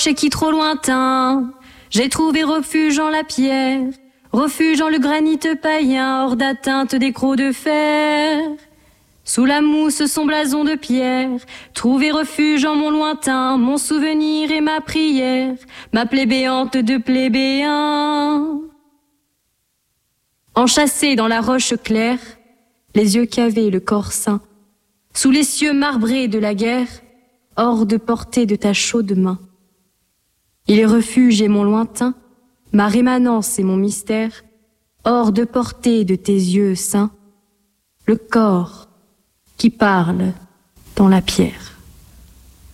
Chez qui trop lointain, j'ai trouvé refuge en la pierre, refuge en le granit païen, hors d'atteinte des crocs de fer. Sous la mousse son blason de pierre, trouver refuge en mon lointain, mon souvenir et ma prière, ma plébéante de plébéien. Enchâssé dans la roche claire, les yeux cavés, le corps sain, sous les cieux marbrés de la guerre, hors de portée de ta chaude main. Il est refuge et mon lointain, ma rémanence et mon mystère, hors de portée de tes yeux saints, le corps qui parle dans la pierre.